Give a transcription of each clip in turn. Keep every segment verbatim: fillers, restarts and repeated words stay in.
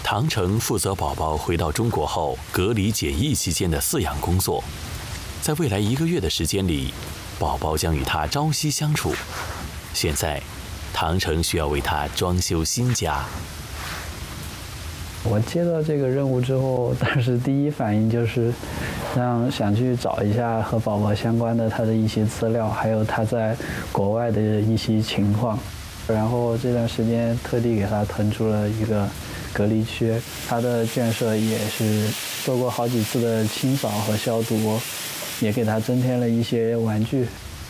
唐城负责宝宝回到中国后隔离检疫期间的饲养工作。在未来一个月的时间里，宝宝将与他朝夕相处。现在，唐城需要为他装修新家。 我接到这个任务之后，当时第一反应就是让想去找一下和宝宝相关的他的一些资料，还有他在国外的一些情况。然后这段时间特地给他腾出了一个隔离区，他的圈舍也是做过好几次的清扫和消毒，也给他增添了一些玩具。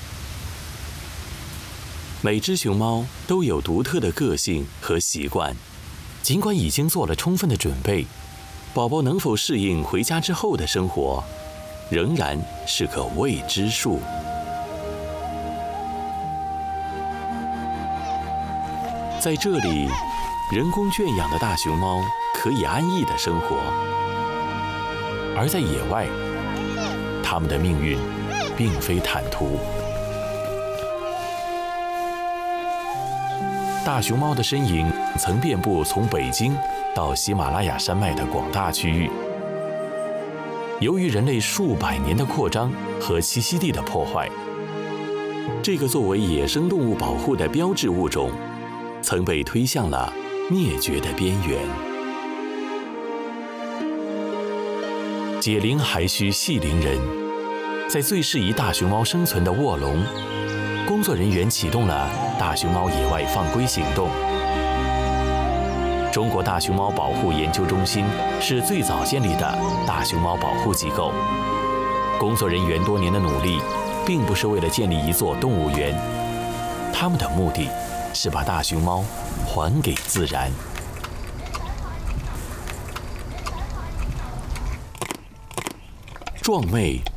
每只熊猫都有独特的个性和习惯。尽管已经做了充分的准备，宝宝能否适应回家之后的生活，仍然是个未知数。在这里，人工圈养的大熊猫可以安逸地生活，而在野外，它们的命运并非坦途。大熊猫的身影曾遍布从北京到喜马拉雅山脉的广大区域。由于人类数百年的扩张和栖息地的破坏，这个作为野生动物保护的标志物种，曾被推向了灭绝的边缘。解铃还须系铃人，在最适宜大熊猫生存的卧笼，工作人员启动了大熊猫野外放归行动。中国大熊猫保护研究中心是最早建立的大熊猫保护机构，工作人员多年的努力，并不是为了建立一座动物园，他们的目的是把大熊猫还给自然。壮美